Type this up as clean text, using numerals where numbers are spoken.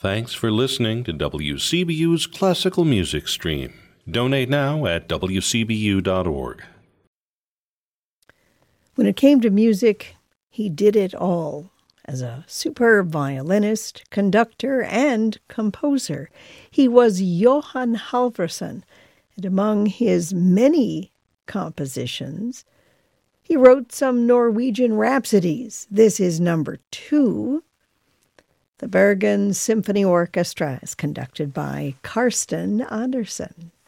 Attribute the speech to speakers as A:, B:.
A: Thanks for listening to WCBU's Classical Music Stream. Donate now at wcbu.org.
B: When it came to music, he did it all. As a superb violinist, conductor, and composer, he was Johan Halvorsen, and among his many compositions, he wrote some Norwegian rhapsodies. This is number 2. The Bergen Symphony Orchestra is conducted by Karsten Andersen.